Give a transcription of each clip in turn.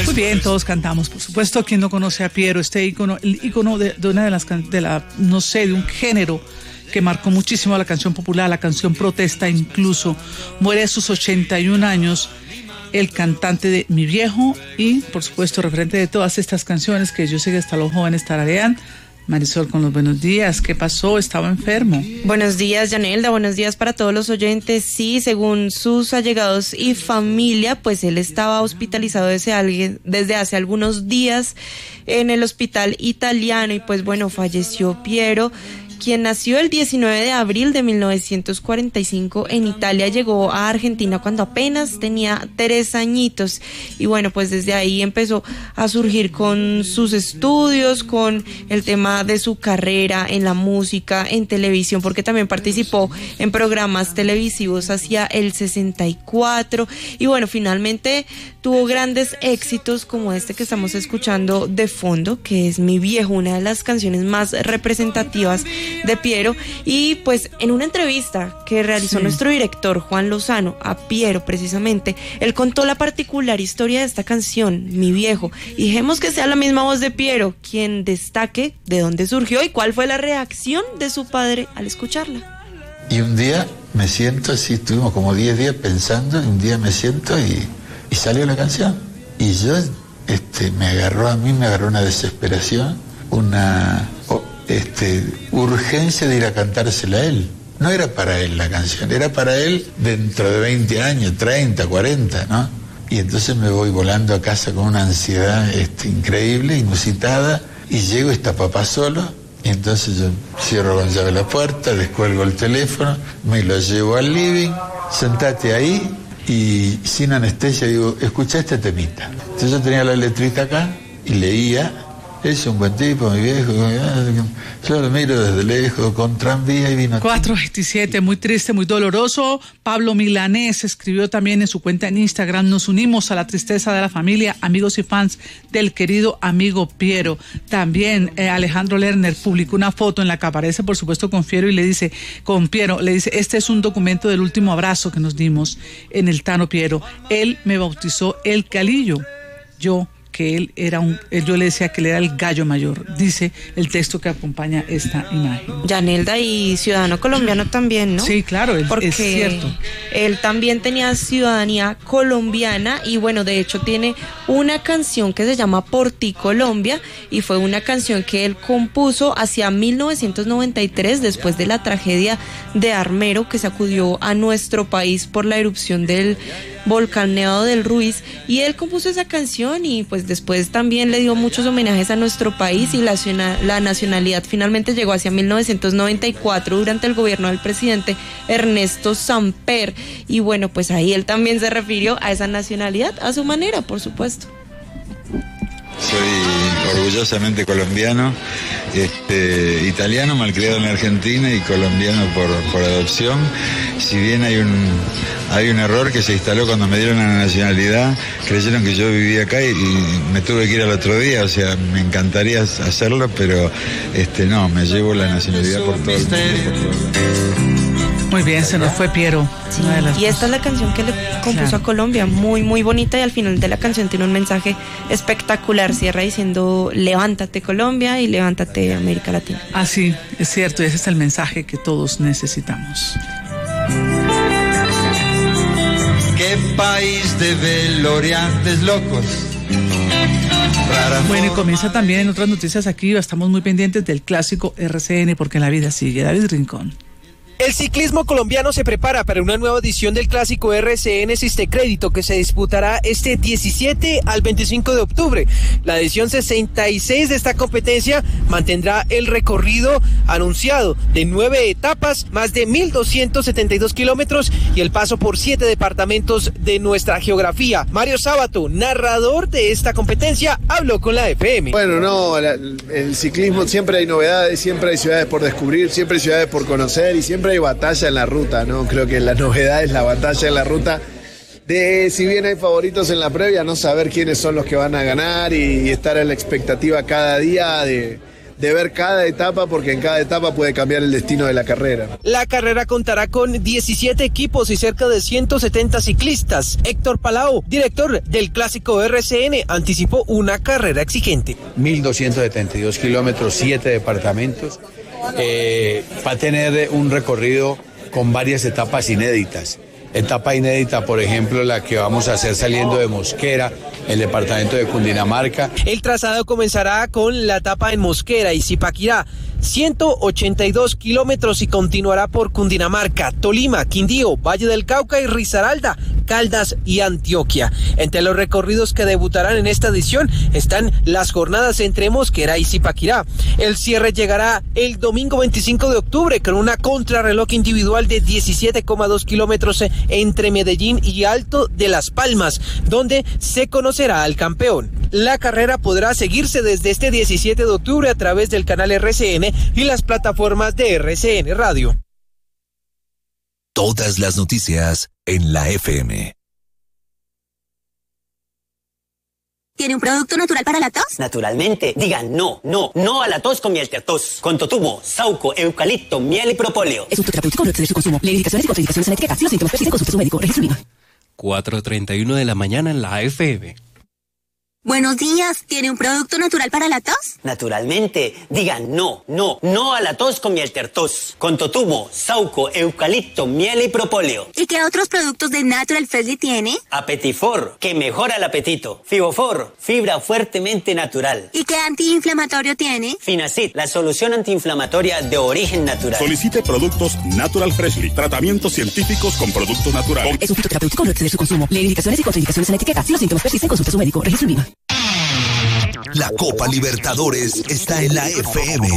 Muy bien, todos cantamos, por supuesto. ¿Quién no conoce a Piero, este ícono, el ícono de una de un género que marcó muchísimo la canción popular, la canción protesta incluso? Muere a sus 81 años el cantante de Mi Viejo y, por supuesto, referente de todas estas canciones que yo sé que hasta los jóvenes tararean. Marisol, con los buenos días. ¿Qué pasó? ¿Estaba enfermo? Buenos días, Yanelda. Buenos días para todos los oyentes. Sí, según sus allegados y familia, pues él estaba hospitalizado desde hace algunos días en el hospital italiano y pues bueno, falleció Piero, quien nació el 19 de abril de 1945 en Italia. Llegó a Argentina cuando apenas tenía 3 añitos y bueno, pues desde ahí empezó a surgir con sus estudios, con el tema de su carrera en la música, en televisión, porque también participó en programas televisivos hacia el 64 y bueno, finalmente tuvo grandes éxitos como este que estamos escuchando de fondo, que es Mi Viejo, una de las canciones más representativas de Piero. Y pues en una entrevista que realizó nuestro director Juan Lozano a Piero precisamente, él contó la particular historia de esta canción, Mi Viejo, y dejemos que sea la misma voz de Piero quien destaque de dónde surgió y cuál fue la reacción de su padre al escucharla. Y un día me siento así, estuvimos como 10 días pensando, y un día me siento y salió la canción. Y yo, me agarró una desesperación, una urgencia de ir a cantársela a él. No era para él la canción, era para él dentro de 20 años, 30, 40, ¿no? Y entonces me voy volando a casa con una ansiedad increíble, inusitada, y llego, está papá solo, y entonces yo cierro con llave la puerta, descuelgo el teléfono, me lo llevo al living, sentate ahí, y sin anestesia digo, escucha este temita. Entonces yo tenía la letrita acá y leía. Es un buen tipo, mi viejo. Yo lo miro desde lejos, con tranvía y vino. 4:27, muy triste, muy doloroso. Pablo Milanés escribió también en su cuenta en Instagram: nos unimos a la tristeza de la familia, amigos y fans del querido amigo Piero. También Alejandro Lerner publicó una foto en la que aparece, por supuesto, con Piero, le dice, este es un documento del último abrazo que nos dimos en el Tano Piero. Él me bautizó el Calillo. Yo le decía que él era el gallo mayor, dice el texto que acompaña esta imagen. Yanelda, y ciudadano colombiano también, ¿no? Sí, claro, porque es cierto. Él también tenía ciudadanía colombiana y bueno, de hecho tiene una canción que se llama Por ti Colombia y fue una canción que él compuso hacia 1993 después de la tragedia de Armero que sacudió a nuestro país por la erupción del volcán Nevado del Ruiz, y él compuso esa canción y pues después también le dio muchos homenajes a nuestro país y la nacionalidad finalmente llegó hacia 1994 durante el gobierno del presidente Ernesto Samper y bueno, pues ahí él también se refirió a esa nacionalidad a su manera, por supuesto. Soy orgullosamente colombiano, italiano, malcriado en la Argentina y colombiano por adopción. Si bien hay un error que se instaló cuando me dieron la nacionalidad, creyeron que yo vivía acá y me tuve que ir al otro día, o sea, me encantaría hacerlo, pero no, me llevo la nacionalidad por todo el mundo. Muy bien, se nos fue Piero. Sí, y esta es la canción que le compuso a Colombia, muy muy bonita, y al final de la canción tiene un mensaje espectacular, cierra diciendo levántate Colombia y levántate América Latina. Así, es cierto, ese es el mensaje que todos necesitamos. ¿Qué país de veloriantes locos? Bueno, y comienza también en otras noticias aquí, estamos muy pendientes del clásico RCN porque la vida sigue. David Rincón. El ciclismo colombiano se prepara para una nueva edición del clásico RCN Sistecrédito que se disputará este 17 al 25 de octubre. La edición 66 de esta competencia mantendrá el recorrido anunciado de 9 etapas, más de 1.272 kilómetros y el paso por 7 departamentos de nuestra geografía. Mario Sábato, narrador de esta competencia, habló con la FM. Bueno, no, el ciclismo siempre hay novedades, siempre hay ciudades por descubrir, siempre hay ciudades por conocer y siempre hay batalla en la ruta, ¿no? Creo que la novedad es la batalla en la ruta de, si bien hay favoritos en la previa, no saber quiénes son los que van a ganar y estar en la expectativa cada día de de ver cada etapa, porque en cada etapa puede cambiar el destino de la carrera. La carrera contará con 17 equipos y cerca de 170 ciclistas. Héctor Palau, director del clásico RCN, anticipó una carrera exigente. 1.272 kilómetros, 7 departamentos. Va a tener un recorrido con varias etapas inéditas. Etapa inédita, por ejemplo, la que vamos a hacer saliendo de Mosquera, el departamento de Cundinamarca. El trazado comenzará con la etapa en Mosquera y Zipaquirá, 182 kilómetros, y continuará por Cundinamarca, Tolima, Quindío, Valle del Cauca y Risaralda, Caldas y Antioquia. Entre los recorridos que debutarán en esta edición están las jornadas entre Mosquera y Zipaquirá. El cierre llegará el domingo 25 de octubre con una contrarreloj individual de 17,2 kilómetros entre Medellín y Alto de Las Palmas, donde se conocerá al campeón. La carrera podrá seguirse desde este 17 de octubre a través del canal RCN y las plataformas de RCN Radio. Todas las noticias en la FM. ¿Tiene un producto natural para la tos? Naturalmente. Digan no a la tos con miel tertos. Con totumo, sauco, eucalipto, miel y propóleo. Es un terapéutico, no excede su consumo. Lee indicaciones y contraindicaciones en la etiqueta. Si los síntomas persisten, consulte a su médico. Registro INVIMA. 4:31 de la mañana en la FM. Buenos días. ¿Tiene un producto natural para la tos? Naturalmente. Digan no a la tos con miel tertos. Con totumo, sauco, eucalipto, miel y propóleo. ¿Y qué otros productos de Natural Freshly tiene? Apetifor, que mejora el apetito. Fibofor, fibra fuertemente natural. ¿Y qué antiinflamatorio tiene? Finacid, la solución antiinflamatoria de origen natural. Solicite productos Natural Freshly. Tratamientos científicos con productos naturales. Es un fitoterapéutico, no excede su consumo. Lee indicaciones y contraindicaciones en la etiqueta. Si los síntomas persisten, consulte a su médico. Registro INVIMA. La Copa Libertadores está en la FM.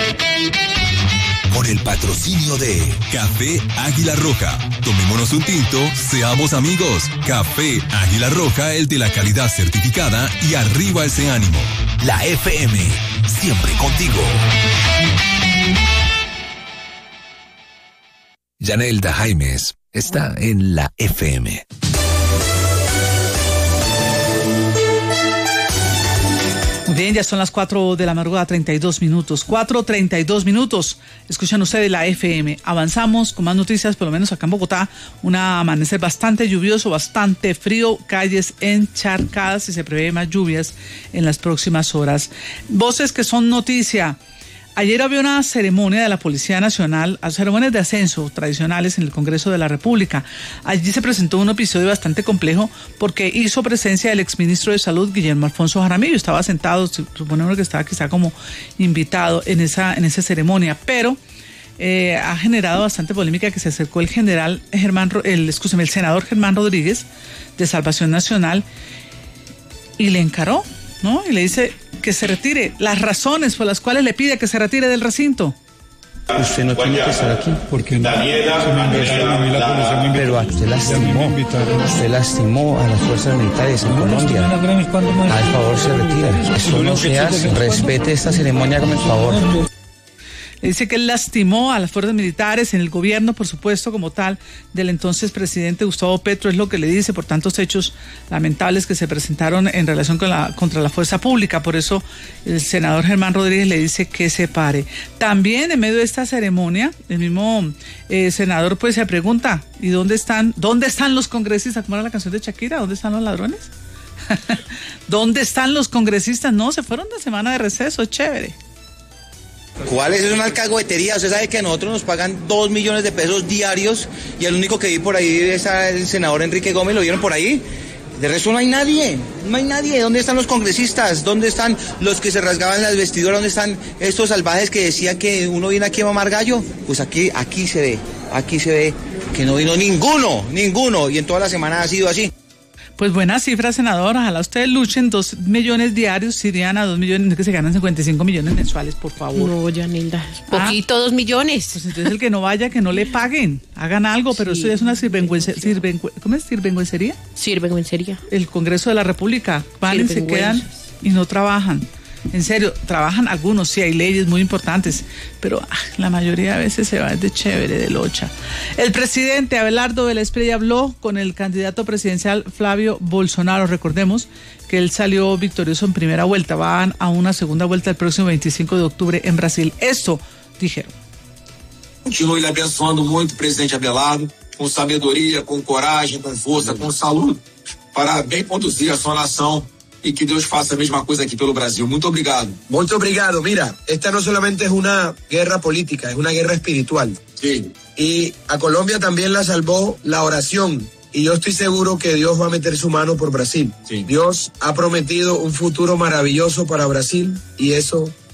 Con el patrocinio de Café Águila Roja. Tomémonos un tinto, seamos amigos. Café Águila Roja, el de la calidad certificada, y arriba ese ánimo. La FM, siempre contigo. Yanelda Jaimes está en la FM. Bien, ya son las 4 de la madrugada, 32 minutos. 4:32 minutos. Escuchan ustedes la FM. Avanzamos con más noticias, por lo menos acá en Bogotá. Un amanecer bastante lluvioso, bastante frío, calles encharcadas y se prevé más lluvias en las próximas horas. Voces que son noticia. Ayer había una ceremonia de la Policía Nacional, ceremonias de ascenso tradicionales en el Congreso de la República. Allí se presentó un episodio bastante complejo porque hizo presencia el exministro de Salud, Guillermo Alfonso Jaramillo. Estaba sentado, suponemos que estaba quizá como invitado en esa ceremonia, pero ha generado bastante polémica que se acercó el senador Germán Rodríguez de Salvación Nacional y le encaró, ¿no? Y le dice que se retire, las razones por las cuales le pide que se retire del recinto. Usted no tiene que estar aquí porque pero usted lastimó a las fuerzas militares en Colombia. Al favor se retira. Eso no se hace. Respete esta ceremonia, por favor. Le dice que él lastimó a las fuerzas militares en el gobierno, por supuesto, como tal, del entonces presidente Gustavo Petro, es lo que le dice por tantos hechos lamentables que se presentaron en relación contra la fuerza pública. Por eso el senador Germán Rodríguez le dice que se pare. También en medio de esta ceremonia, el mismo senador pues se pregunta, ¿y dónde están los congresistas? ¿Cómo era la canción de Shakira? ¿Dónde están los ladrones? ¿Dónde están los congresistas? No, se fueron de semana de receso, chévere. ¿Cuál es? Es una alcahuetería. Usted sabe que a nosotros nos pagan 2 millones de pesos diarios y el único que vi por ahí es el senador Enrique Gómez. ¿Lo vieron por ahí? De resto no hay nadie. ¿Dónde están los congresistas? ¿Dónde están los que se rasgaban las vestiduras? ¿Dónde están estos salvajes que decían que uno viene aquí a mamar gallo? Pues aquí se ve que no vino ninguno, y en toda la semana ha sido así. Pues buena cifra, senador. Ojalá ustedes luchen. 2 millones diarios irían a 2 millones, que se ganan 55 millones mensuales, por favor. No, Yanilda. Poquito, 2 millones. Pues entonces el que no vaya, que no le paguen. Hagan algo, pero sí. Esto ya es una ¿cómo es? ¿Sirvengüencería? Sirvengüencería. El Congreso de la República. Van y se quedan y no trabajan. En serio, trabajan algunos, sí, hay leyes muy importantes, pero la mayoría de veces se va de chévere, de locha. El presidente Abelardo de la Espriella habló con el candidato presidencial Flavio Bolsonaro. Recordemos que él salió victorioso en primera vuelta. Van a una segunda vuelta el próximo 25 de octubre en Brasil. Esto dijeron. Continue abençoando muito o presidente Abelardo, com sabedoria, com coragem, com força, com saúde, para bem conduzir a sua nação. Y que Dios faça a misma cosa aquí pelo Brasil. Muito obrigado. Muito obrigado. Mira, esta no solamente es una guerra política, es una guerra espiritual. Sí. Y a Colombia también la salvó la oración. Y yo estoy seguro que Dios va a meter su mano por Brasil. Sí. Dios ha prometido un futuro maravilloso para Brasil y eso